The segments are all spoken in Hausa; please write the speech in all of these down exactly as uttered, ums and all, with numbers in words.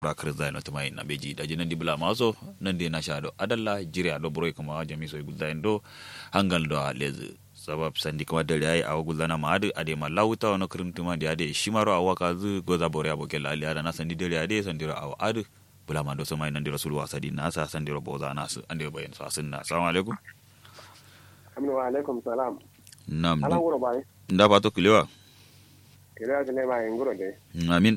rakar zai na tumai na beji da jinan dibla maso nan de na sha do adalla jiri ado broy kuma jami so gulda endo hangal do lez sabab sandi kuma da yayi awa gulda na maadu ade malauta wono krim tuma de ade shimaro awa kazu goza bore abo kella ali ada na sandi de ade sandiro awa adu bula mando so mai nan de rasul wasadi na sa sandiro boza na su ande bayin so sunna assalamu alaikum aminu wa alaikum salam nam ala wuro bai nda ba to kilewa kilewa ne mai nguro de amin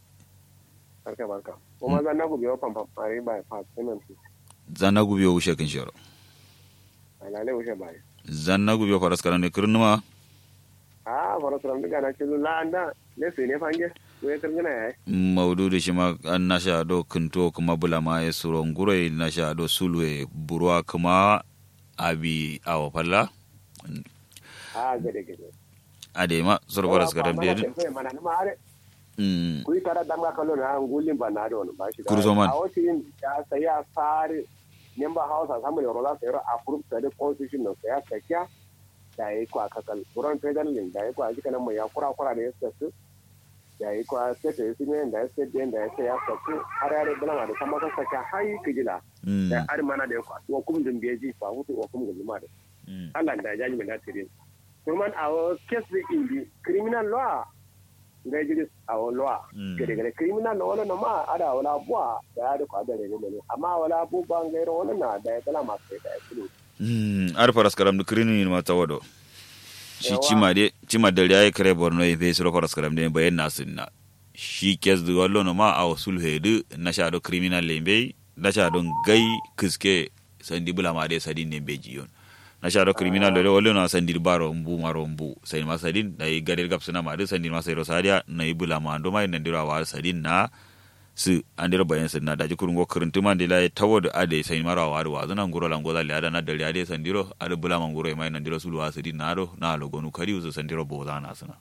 barka barka kuma zan na gubiyo pam pare bai fa semen zanna gubiyo ushe kin shoro ala le ushe bai zanna gubiyo faras karane kirnuma ah faras ram diga na cilu la anda le se ne fange we kirgina yayi maududu shima an nasha do kunto kuma bulama ya suro ngure nasha do sulwe burwa kuma abi awo falla ah gede gede ade ma suro faras karane de mana ma are mm kuyi tara damga kallo na ngulin ba na don ba shi Kurzoman. a wasu yin ya sai ya fare member house assembly rola sai a approve the constitution no sai ya kakiya da yi kwa kakal buron federal link da yi kwa jika nan mai ya kura kura da ya sassu da yi kwa state ya sime da ya state den da ya sai ya sassu har ya da bulama da sama sassa hai kijila da ar mana da ya kwa wa kum dun beji fa hutu wa kum gulma da Allah da ya jaji mai da tire kuma a case in the criminal law ngai jiri awo loa gere gere criminal no wala no ma ada wala bua da ada ko ada ne ne amma wala bu bangai ro na da kala ma sai da kilo mm ar faras karam du krini ma tawado shi cima de cima da yayi kare borno e be suro faras karam de bayen nasinna shi kes du wallo no ma aw sulhedu na sha do criminal lembe na sha don gai kiske sandi bula ma de sadin ne beji yon na sharo criminal le wole na sandir baro mbu maro mbu sai ma sadin dai garir gap suna ma de sandir ma sai rosaria na ibula ma ndo mai nan dira wa sadin na su andir bayan sunna da ji kurungo kurintuma de la tawodo ade sai mara wa wa zana ngoro la ngoza le ada na dare ade sandiro ade bula ma ngoro mai nan dira sulu wa sadin na do na lo gonu kari uzo sandiro boza na suna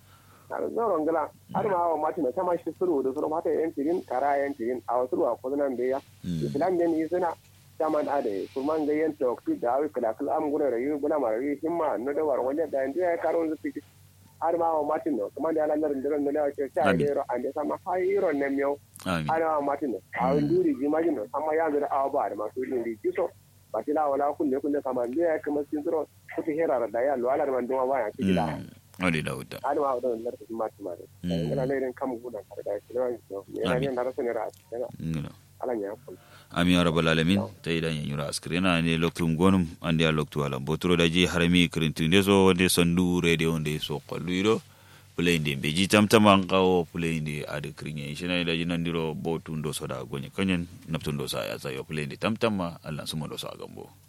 har zoro ngala har ma wa mati na sama shi sulu da sulu mata yan tirin kara yan tirin a wasu wa ko nan be ya islam den yi suna chaman ade kurman gayen tokti dawi kala kala am gure rayu bula mari himma no da war wanya da ndiya karon zu fiti ar ma martin no kuma da Allah ndiran no da ke ta ide ro ande sama hayiro ne myo ar ma martin no a nduri jimaji no sama ya da awa ba da ma su ndi kiso ba tila wala kunne kunne sama ndiya kuma sin zuro kuti hera da ya lo alar man duma ba ya kila wali lauda ar ma da lar da martin ma da ngala ne ren kam gudan ka da kila no ya ne na rasane ra ngala ala nya ko ami ya rabbal alamin tay dan yura askrena ne loktum gonum andi a loktu ala botoro daji harami krintunde so wonde sondu rede wonde so qalluido pulende beji tamtama ngawo pulende ade krinye shina daji nandiro botundo soda gonye kanyen naptundo sa ya sayo pulende tamtama Allah sumo do sa gambo